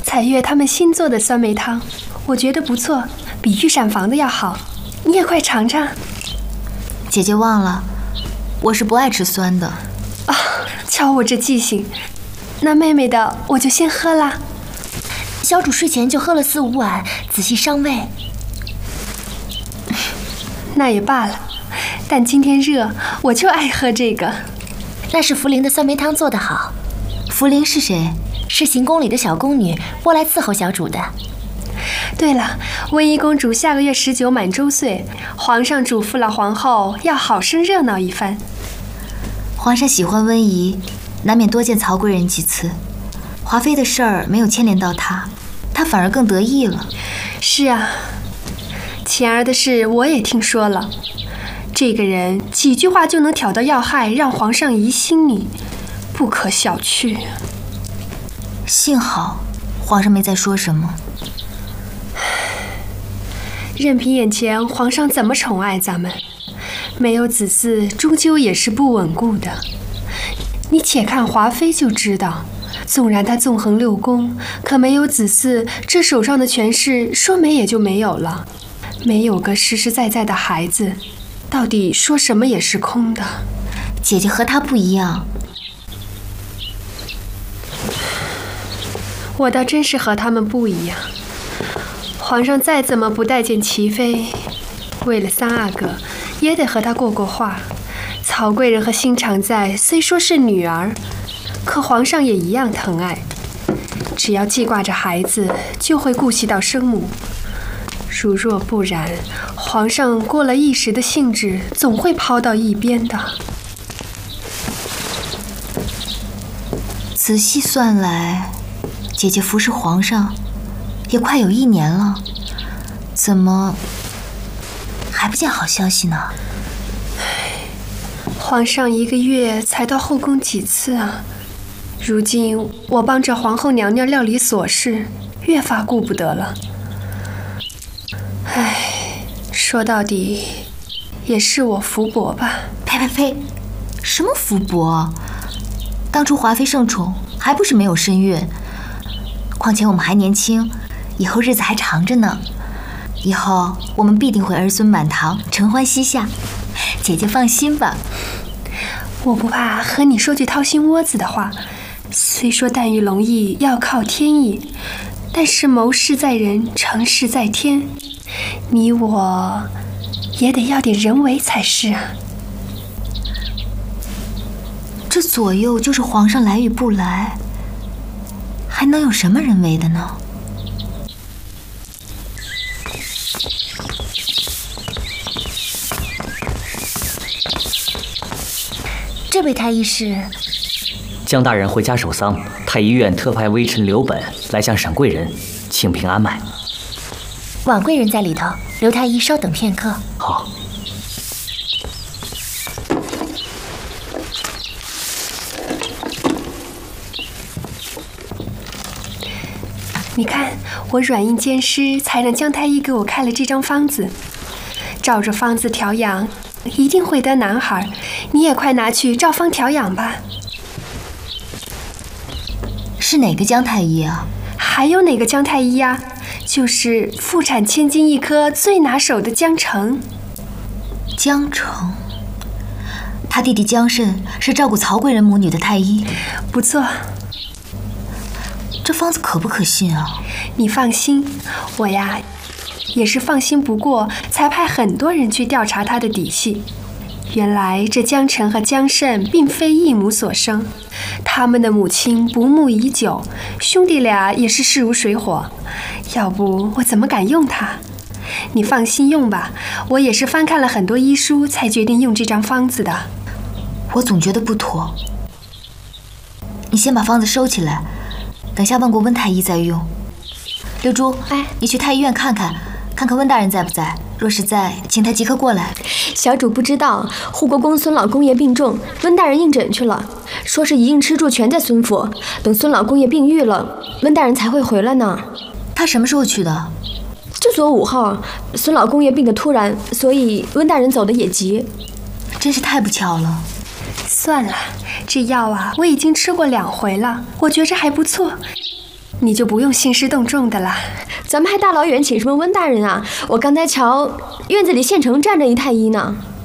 彩月他们新做的酸梅汤，我觉得不错，比御膳房的要好。你也快尝尝。 姐姐忘了，我是不爱吃酸的。 啊，瞧我这记性。那妹妹的我就先喝啦。 小主睡前就喝了4、5碗，仔细伤胃。 那也罢了，但今天热，我就爱喝这个。 那是茯苓的酸梅汤做得好。 茯苓是谁？ 是行宫里的小宫女，拨来伺候小主的。 对了，温宜公主下个月19满周岁，皇上嘱咐了皇后要好生热闹一番。 皇上喜欢温宜，难免多见曹贵人几次。华妃的事儿没有牵连到他，他反而更得意了。 是啊，晴儿的事我也听说了。这个人几句话就能挑到要害，让皇上疑心你，不可小觑。 幸好皇上没再说什么。 任凭眼前皇上怎么宠爱咱们，没有子嗣终究也是不稳固的。你且看华妃就知道，纵然她纵横6宫，可没有子嗣，这手上的权势说没也就没有了。没有个实实在在的孩子，到底说什么也是空的。 姐姐和她不一样。 我倒真是和他们不一样。皇上再怎么不待见齐妃，为了3阿哥，也得和他过过话。曹贵人和新常在虽说是女儿，可皇上也一样疼爱。只要记挂着孩子，就会顾惜到生母。如若不然，皇上过了一时的兴致，总会抛到一边的。 仔细算来，姐姐服侍皇上也快有1年了，怎么还不见好消息呢？ 皇上1个月才到后宫几次啊？如今我帮着皇后娘娘料理琐事，越发顾不得了。唉，说到底也是我福薄吧。 呸！什么福薄？当初华妃盛宠，还不是没有身孕？况且我们还年轻，以后日子还长着呢。以后我们必定会儿孙满堂，承欢膝下。姐姐放心吧。 我不怕和你说句掏心窝子的话，虽说淡玉龙意要靠天意，但是谋事在人，成事在天，你我也得要点人为才是啊。 这左右就是皇上来与不来，还能有什么人为的呢？ 这位太医是？ 江大人回家守丧，太医院特派微臣刘本来向沈贵人请平安脉。 婉贵人在里头，刘太医稍等片刻。 好。 你看，我软硬兼施，才让江太医给我开了这张方子。照着方子调养，一定会得男孩。你也快拿去照方调养吧。 是哪个江太医啊？ 还有哪个江太医呀？就是妇产千金一科最拿手的江澄。 江澄，他弟弟江慎是照顾曹贵人母女的太医。 不错。 这方子可不可信啊？ 你放心，我呀也是放心不过，才派很多人去调查他的底细。原来这江澄和江慎并非一母所生，他们的母亲不睦已久，兄弟俩也是势如水火。要不我怎么敢用他？你放心用吧，我也是翻看了很多医书才决定用这张方子的。 我总觉得不妥，你先把方子收起来，等下问过温太医再用。刘珠，你去太医院看看温大人在不在，若是在，请他即刻过来。 小主不知道，护国公孙老公爷病重，温大人应诊去了，说是一应吃住全在孙府，等孙老公爷病愈了，温大人才会回来呢。 他什么时候去的？ 这昨午后，孙老公爷病得突然，所以温大人走得也急。 真是太不巧了。 算了，这药啊，我已经吃过2回了，我觉着还不错。 你就不用兴师动众的了。 咱们还大老远请什么温大人啊？我刚才瞧院子里现成站着一太医呢。